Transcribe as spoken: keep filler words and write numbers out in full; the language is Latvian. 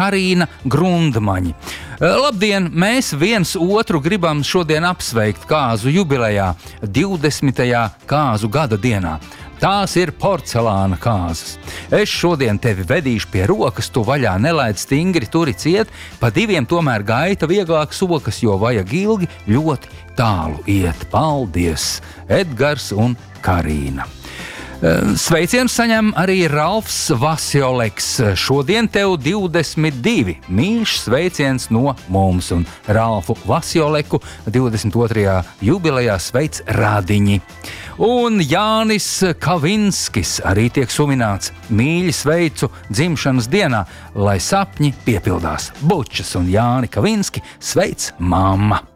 Karīna Grundmaņi. Labdien! Mēs viens otru gribam šodien apsveikt kāzu jubilejā, divdesmitajā kāzu gada dienā. Tās ir porcelāna kāzas. Es šodien tevi vedīšu pie rokas, tu vaļā nelaid stingri, turi ciet, pa diviem tomēr gaita vieglāk sokas, jo vajag ilgi ļoti tālu iet. Paldies! Edgars un Karīna. Sveiciens saņem arī Ralfs Vasioleks. Šodien tev divdesmit divi. Mīļš sveiciens no mums. Un Ralfu Vasioleku divdesmit otrajā jubilejā sveic Radiņi. Un Jānis Kavinskis arī tiek sumināts. Mīļi sveicu dzimšanas dienā, lai sapņi piepildās. Bučas un Jāni Kavinski sveic mamma.